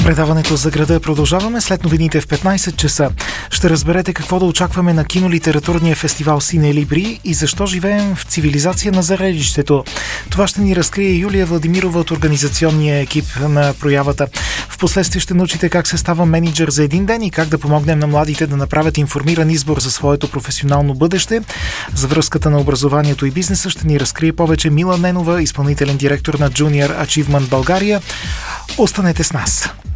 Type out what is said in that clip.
Предаването за града продължаваме след новините в 15 часа. Ще разберете какво да очакваме на кинолитературния фестивал Сине Либри и защо живеем в цивилизация на зарежището. Това ще ни разкрие Юлия Владимирова от организационния екип на проявата. Впоследствие ще научите как се става мениджър за един ден и как да помогнем на младите да направят информиран избор за своето професионално бъдеще. За връзката на образованието и бизнеса ще ни разкрие повече Мила Ненова, изпълнителен директор на Junior Achievement България. Останете с нас!